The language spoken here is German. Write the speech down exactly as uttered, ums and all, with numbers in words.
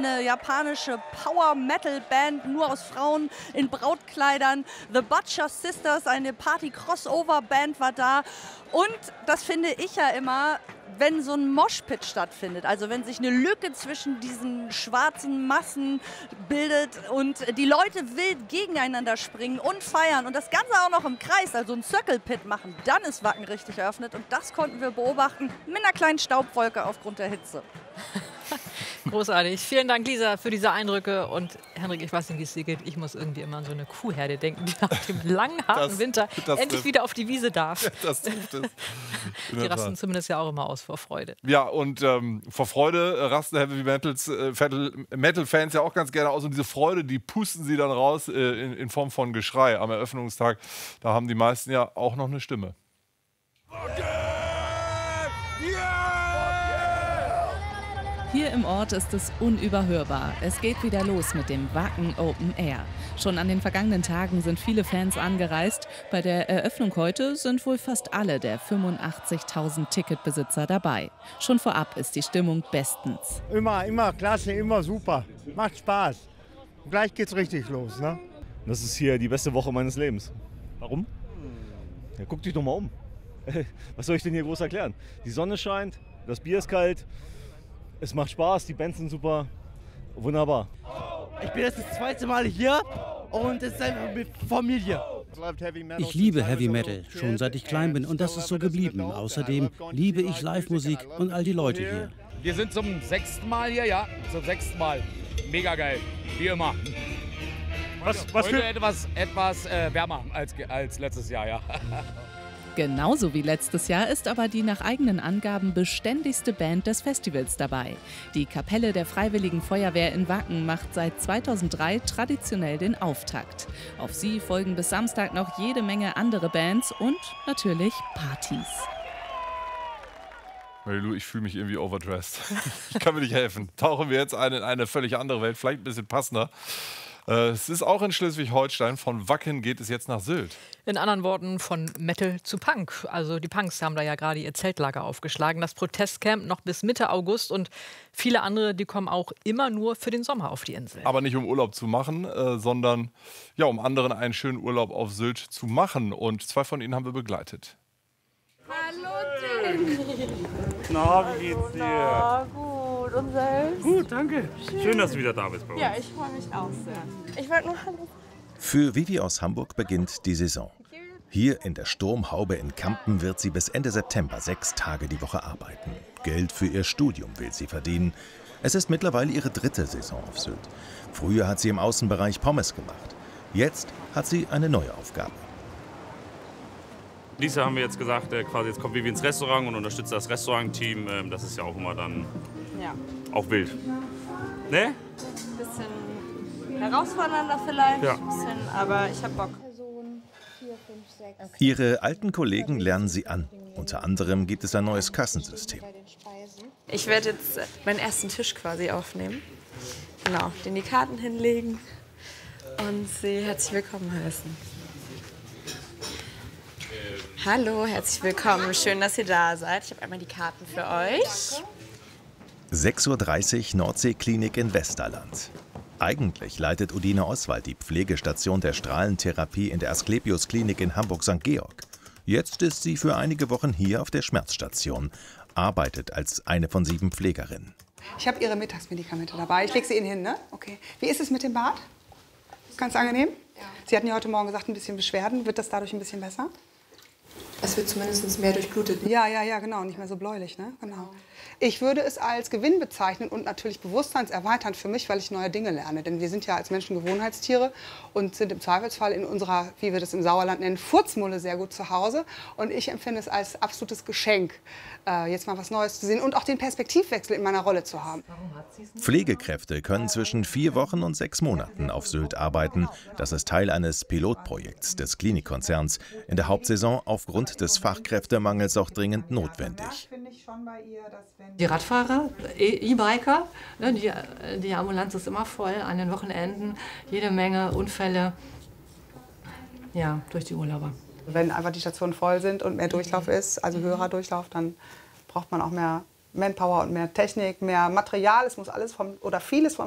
eine japanische Power-Metal-Band, nur aus Frauen in Brautkleidern. The Butcher Sisters, eine Party-Crossover-Band war da. Und das finde ich ja immer, wenn so ein Moshpit stattfindet, also wenn sich eine Lücke zwischen diesen schwarzen Massen bildet und die Leute wild gegeneinander springen und feiern und das Ganze auch noch im Kreis, also ein Circle Pit machen, dann ist Wacken richtig eröffnet und das konnten wir beobachten mit einer kleinen Staubwolke aufgrund der Hitze. Großartig. Vielen Dank, Lisa, für diese Eindrücke. Und Henrik, ich weiß nicht, wie es dir geht. Ich muss irgendwie immer an so eine Kuhherde denken, die nach dem langen, harten das, Winter das endlich trifft. wieder auf die Wiese darf. Das trifft es. Die rasten zumindest ja auch immer aus vor Freude. Ja, und ähm, vor Freude äh, rasten Heavy Metals, äh, Metal-Fans ja auch ganz gerne aus. Und diese Freude, die pusten sie dann raus äh, in, in Form von Geschrei am Eröffnungstag. Da haben die meisten ja auch noch eine Stimme. Hier im Ort ist es unüberhörbar. Es geht wieder los mit dem Wacken Open Air. Schon an den vergangenen Tagen sind viele Fans angereist. Bei der Eröffnung heute sind wohl fast alle der fünfundachtzigtausend Ticketbesitzer dabei. Schon vorab ist die Stimmung bestens. Immer, immer klasse, immer super. Macht Spaß. Und gleich geht's richtig los, ne? Das ist hier die beste Woche meines Lebens. Warum? Ja, guck dich doch mal um. Was soll ich denn hier groß erklären? Die Sonne scheint, das Bier ist kalt. Es macht Spaß, die Bands sind super, wunderbar. Ich bin jetzt das zweite Mal hier und es ist einfach mit Familie. Ich liebe Heavy Metal, schon seit ich klein bin und das ist so geblieben. Außerdem liebe ich Live-Musik und all die Leute hier. Wir sind zum sechsten Mal hier, ja, zum sechsten Mal. Mega geil, wie immer. Was, was Heute für... etwas, etwas äh, wärmer als, als letztes Jahr, ja. Genauso wie letztes Jahr ist aber die nach eigenen Angaben beständigste Band des Festivals dabei. Die Kapelle der Freiwilligen Feuerwehr in Wacken macht seit zweitausenddrei traditionell den Auftakt. Auf sie folgen bis Samstag noch jede Menge andere Bands und natürlich Partys. Marilu, ich fühle mich irgendwie overdressed. Ich kann mir nicht helfen. Tauchen wir jetzt ein in eine völlig andere Welt, vielleicht ein bisschen passender. Es ist auch in Schleswig-Holstein. Von Wacken geht es jetzt nach Sylt. In anderen Worten, von Metal zu Punk. Also die Punks haben da ja gerade ihr Zeltlager aufgeschlagen. Das Protestcamp noch bis Mitte August. Und viele andere, die kommen auch immer nur für den Sommer auf die Insel. Aber nicht um Urlaub zu machen, äh, sondern ja, um anderen einen schönen Urlaub auf Sylt zu machen. Und zwei von ihnen haben wir begleitet. Hallo Tim. Na, wie geht's dir? Na, gut. Und selbst? Gut, danke. Schön. Schön, dass du wieder da bist bei uns. Ja, ich freue mich auch sehr. Ich wollte nur Hallo. Für Vivi aus Hamburg beginnt die Saison. Hier in der Sturmhaube in Kampen wird sie bis Ende September sechs Tage die Woche arbeiten. Geld für ihr Studium will sie verdienen. Es ist mittlerweile ihre dritte Saison auf Sylt. Früher hat sie im Außenbereich Pommes gemacht. Jetzt hat sie eine neue Aufgabe. Lisa haben wir jetzt gesagt, äh, quasi jetzt kommt Vivi ins Restaurant und unterstützt das Restaurantteam. Ähm, das ist ja auch immer dann Ja. auch wild. Ne? Bisschen herausfordernder vielleicht, Ja. ein bisschen, aber ich habe Bock. Ihre alten Kollegen lernen sie an. Unter anderem gibt es ein neues Kassensystem. Ich werde jetzt meinen ersten Tisch quasi aufnehmen. Genau, den die Karten hinlegen und sie herzlich willkommen heißen. Hallo, herzlich willkommen. Schön, dass ihr da seid. Ich habe einmal die Karten für euch. sechs Uhr dreißig Nordseeklinik in Westerland. Eigentlich leitet Udine Oswald die Pflegestation der Strahlentherapie in der Asklepios-Klinik in Hamburg-Sankt Georg. Jetzt ist sie für einige Wochen hier auf der Schmerzstation, arbeitet als eine von sieben Pflegerinnen. Ich habe Ihre Mittagsmedikamente dabei. Ich lege sie Ihnen hin, ne? Okay. Wie ist es mit dem Bad? Ganz angenehm? Ja. Sie hatten ja heute Morgen gesagt, ein bisschen Beschwerden. Wird das dadurch ein bisschen besser? Es wird zumindest mehr durchblutet. Ne? Ja, ja, ja, genau. Nicht mehr so bläulich, ne? Genau. Ich würde es als Gewinn bezeichnen und natürlich bewusstseinserweiternd für mich, weil ich neue Dinge lerne. Denn wir sind ja als Menschen Gewohnheitstiere und sind im Zweifelsfall in unserer, wie wir das im Sauerland nennen, Furzmulle sehr gut zu Hause. Und ich empfinde es als absolutes Geschenk, äh, jetzt mal was Neues zu sehen und auch den Perspektivwechsel in meiner Rolle zu haben. Pflegekräfte können zwischen vier Wochen und sechs Monaten auf Sylt arbeiten. Das ist Teil eines Pilotprojekts des Klinikkonzerns. In der Hauptsaison aufgrund des Fachkräftemangels auch dringend notwendig. Die Radfahrer, E-Biker, ne, die, die Ambulanz ist immer voll an den Wochenenden, jede Menge Unfälle, ja, durch die Urlauber. Wenn einfach die Stationen voll sind und mehr Durchlauf ist, also höherer Durchlauf, dann braucht man auch mehr Manpower und mehr Technik, mehr Material. Es muss alles vom, oder vieles vom